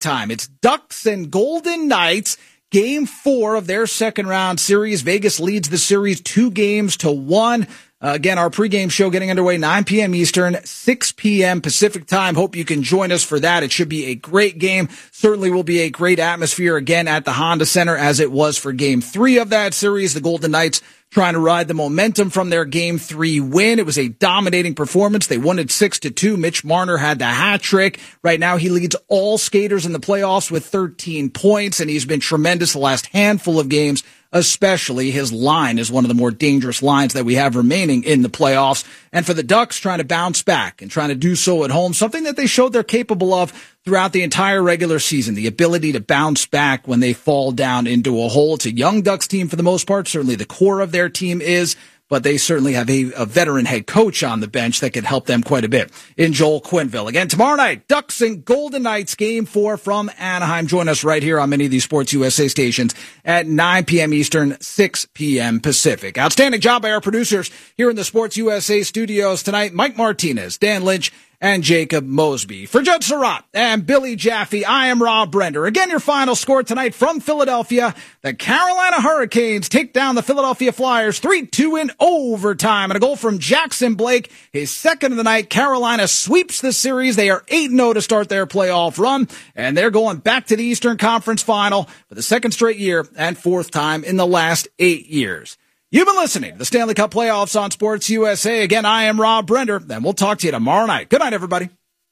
time. It's Ducks and Golden Knights. Game 4 of their second round series. Vegas leads the series 2-1. Again, our pregame show getting underway 9 p.m. Eastern, 6 p.m. Pacific time. Hope you can join us for that. It should be a great game. Certainly will be a great atmosphere again at the Honda Center as it was for Game 3 of that series. The Golden Knights trying to ride the momentum from their Game 3 win. It was a dominating performance. They won it 6-2. Mitch Marner had the hat trick. Right now, he leads all skaters in the playoffs with 13 points, and he's been tremendous the last handful of games. Especially his line is one of the more dangerous lines that we have remaining in the playoffs. And for the Ducks trying to bounce back and trying to do so at home, something that they showed they're capable of throughout the entire regular season, the ability to bounce back when they fall down into a hole. It's a young Ducks team for the most part. Certainly the core of their team is, but they certainly have a veteran head coach on the bench that could help them quite a bit in Joel Quenneville. Again, tomorrow night, Ducks and Golden Knights, Game 4 from Anaheim. Join us right here on many of these Sports USA stations at 9 p.m. Eastern, 6 p.m. Pacific. Outstanding job by our producers here in the Sports USA studios tonight. Mike Martinez, Dan Lynch, and Jacob Mosby. For Judd Surratt and Billy Jaffe, I am Rob Brender. Again, your final score tonight from Philadelphia. The Carolina Hurricanes take down the Philadelphia Flyers 3-2 in overtime. And a goal from Jackson Blake, his second of the night. Carolina sweeps the series. They are 8-0 to start their playoff run. And they're going back to the Eastern Conference Final for the second straight year and fourth time in the last 8 years. You've been listening to the Stanley Cup Playoffs on Sports USA. Again, I am Rob Brender, and we'll talk to you tomorrow night. Good night, everybody.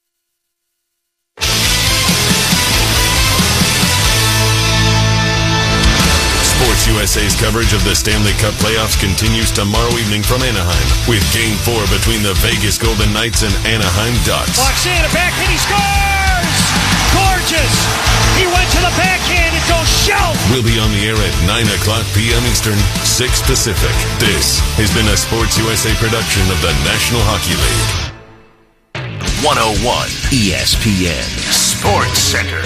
Sports USA's coverage of the Stanley Cup Playoffs continues tomorrow evening from Anaheim with Game 4 between the Vegas Golden Knights and Anaheim Ducks. Walks in, a backhand, he scores! Gorgeous! He went to the backhand, it goes shout! We'll be on the air at 9 o'clock p.m. Eastern, 6 Pacific. This has been a Sports USA production of the National Hockey League. 101 ESPN Sports Center.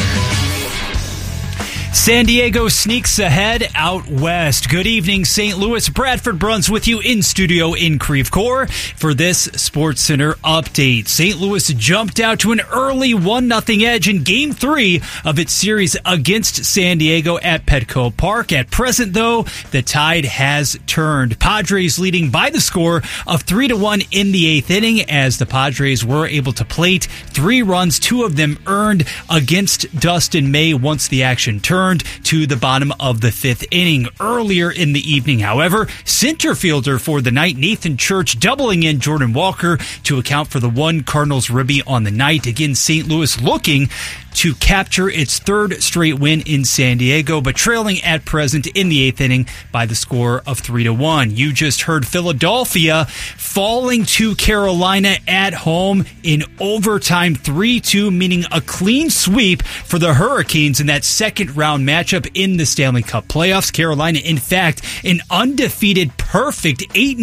San Diego sneaks ahead out west. Good evening, St. Louis. Bradford Bruns with you in studio in Creve Coeur for this Sports Center update. St. Louis jumped out to an early 1-0 edge in Game 3 of its series against San Diego at Petco Park. At present, though, the tide has turned. Padres leading by the score of 3-1 in the 8th inning as the Padres were able to plate 3 runs, 2 of them earned against Dustin May once the action turned to the bottom of the 5th inning. Earlier in the evening, however, center fielder for the night, Nathan Church, doubling in Jordan Walker to account for the 1 Cardinals ribby on the night. Again, St. Louis looking to capture its 3rd straight win in San Diego, but trailing at present in the 8th inning by the score of 3-1. You just heard Philadelphia falling to Carolina at home in overtime 3-2, meaning a clean sweep for the Hurricanes in that second round matchup in the Stanley Cup playoffs. Carolina, in fact, an undefeated perfect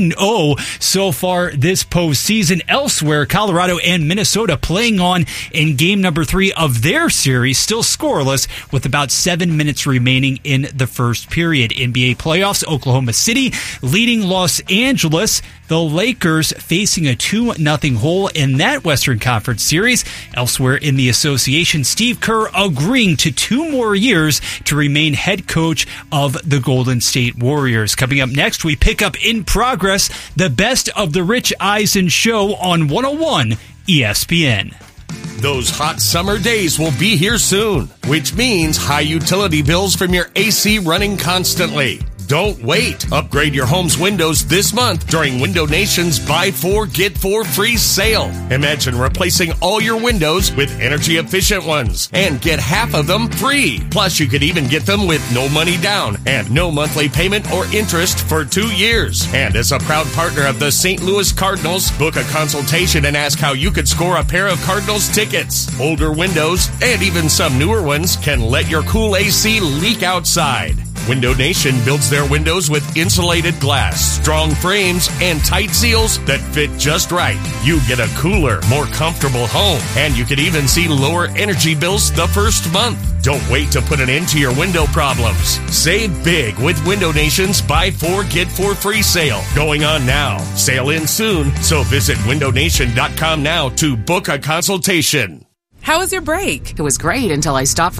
8-0 so far this postseason. Elsewhere, Colorado and Minnesota playing on in game number 3 of their series, still scoreless with about 7 minutes remaining in the first period. NBA playoffs, Oklahoma City leading Los Angeles. The Lakers facing a 2-0 hole in that Western Conference series. Elsewhere in the association, Steve Kerr agreeing to 2 more years to remain head coach of the Golden State Warriors. Coming up next, we pick up In Progress, the best of the Rich Eisen show on 101 ESPN. Those hot summer days will be here soon, which means high utility bills from your AC running constantly. Don't wait. Upgrade your home's windows this month during Window Nation's Buy 4, Get 4 free sale. Imagine replacing all your windows with energy-efficient ones and get half of them free. Plus, you could even get them with no money down and no monthly payment or interest for 2 years. And as a proud partner of the St. Louis Cardinals, book a consultation and ask how you could score a pair of Cardinals tickets. Older windows, and even some newer ones, can let your cool AC leak outside. Window Nation builds their windows with insulated glass, strong frames, and tight seals that fit just right. You get a cooler, more comfortable home, and you could even see lower energy bills the first month. Don't wait to put an end to your window problems. Save big with Window Nation's Buy 4, Get 4 free sale going on now. Sale ends soon, so visit windownation.com now to book a consultation. How was your break? It was great until I stopped for